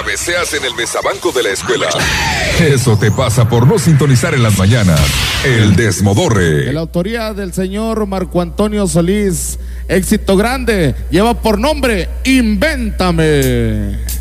cabeceas en el mesabanco de la escuela. Eso te pasa por no sintonizar en las mañanas El Desmodorre. De la autoría del señor Marco Antonio Solís, éxito grande, lleva por nombre Invéntame.